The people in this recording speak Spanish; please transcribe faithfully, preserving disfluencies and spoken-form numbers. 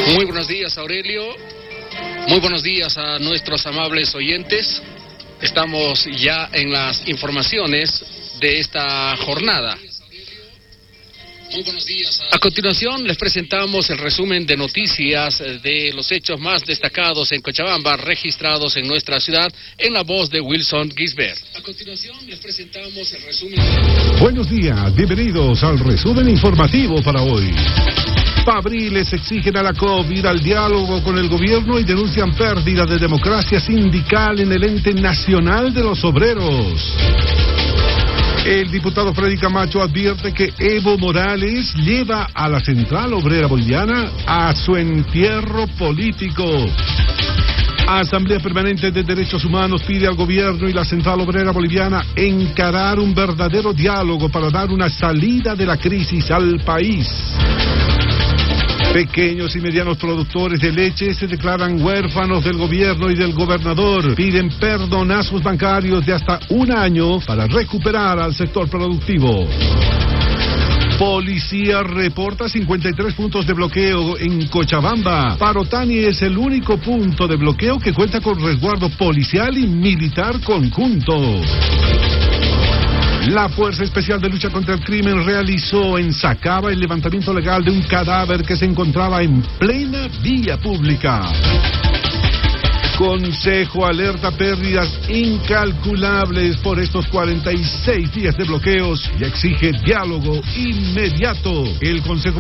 Muy buenos días, Aurelio. Muy buenos días a nuestros amables oyentes. Estamos ya en las informaciones de esta jornada. Muy buenos días. A... a continuación les presentamos el resumen de noticias de los hechos más destacados en Cochabamba registrados en nuestra ciudad en la voz de Wilson Gisbert. A continuación les presentamos el resumen. Buenos días, bienvenidos al resumen informativo para hoy. Fabriles exigen a la COP ir al diálogo con el gobierno y denuncian pérdida de democracia sindical en el ente nacional de los obreros. El diputado Freddy Camacho advierte que Evo Morales lleva a la Central Obrera Boliviana a su entierro político. Asamblea Permanente de Derechos Humanos pide al gobierno y la Central Obrera Boliviana encarar un verdadero diálogo para dar una salida de la crisis al país. Pequeños y medianos productores de leche se declaran huérfanos del gobierno y del gobernador. Piden perdonazos bancarios de hasta un año para recuperar al sector productivo. Policía reporta cincuenta y tres puntos de bloqueo en Cochabamba. Parotani es el único punto de bloqueo que cuenta con resguardo policial y militar conjunto. La Fuerza Especial de Lucha contra el Crimen realizó en Sacaba el levantamiento legal de un cadáver que se encontraba en plena vía pública. Consejo alerta pérdidas incalculables por estos cuarenta y seis días de bloqueos y exige diálogo inmediato. El Consejo